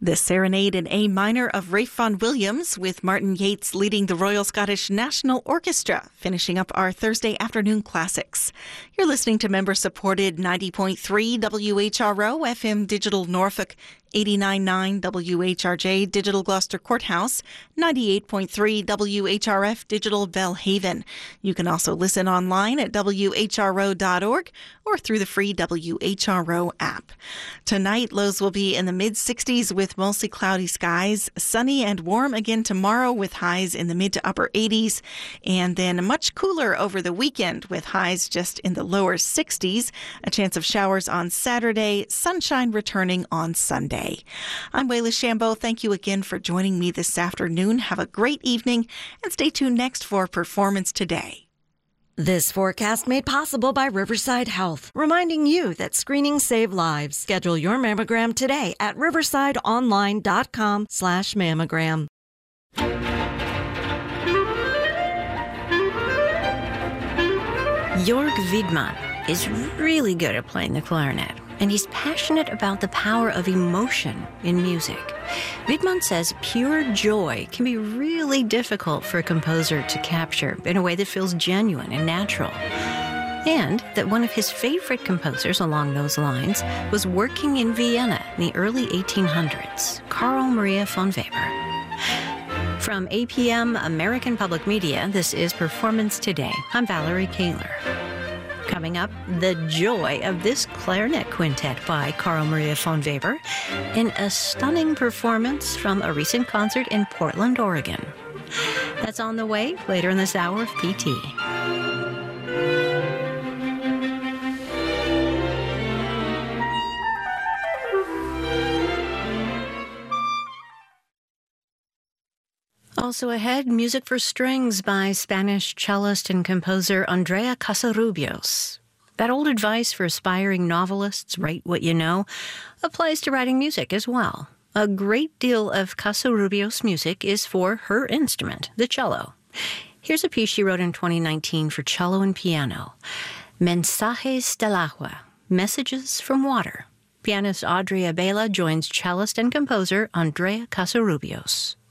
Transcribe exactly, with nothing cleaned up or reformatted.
The Serenade in A minor of Ralph Vaughan Williams, with Martin Yates leading the Royal Scottish National Orchestra, finishing up our Thursday afternoon classics. You're listening to member-supported ninety point three W H R O F M Digital Norfolk, eighty-nine point nine W H R J Digital Gloucester Courthouse, ninety-eight point three W H R F Digital Belhaven. You can also listen online at W H R O dot org or through the free W H R O app. Tonight, lows will be in the mid sixties with mostly cloudy skies, sunny and warm again tomorrow with highs in the mid to upper eighties, and then much cooler over the weekend with highs just in the lower sixties. A chance of showers on Saturday, sunshine returning on Sunday. I'm Wayla Shambo. Thank you again for joining me this afternoon. Have a great evening and stay tuned next for Performance Today. This forecast made possible by Riverside Health, reminding you that screenings save lives. Schedule your mammogram today at riversideonline.com slash mammogram. Jörg Wiedmann is really good at playing the clarinet, and he's passionate about the power of emotion in music. Wiedmann says pure joy can be really difficult for a composer to capture in a way that feels genuine and natural. And that one of his favorite composers along those lines was working in Vienna in the early eighteen hundreds, Carl Maria von Weber. From A P M American Public Media, this is Performance Today. I'm Valerie Kaler. Coming up, the joy of this clarinet quintet by Carl Maria von Weber in a stunning performance from a recent concert in Portland, Oregon. That's on the way later in this hour of P T. Also ahead, music for strings by Spanish cellist and composer Andrea Casarrubios. That old advice for aspiring novelists, write what you know, applies to writing music as well. A great deal of Casarrubios' music is for her instrument, the cello. Here's a piece she wrote in twenty nineteen for cello and piano, Mensajes del Agua, Messages from Water. Pianist Audrey Abela joins cellist and composer Andrea Casarrubios.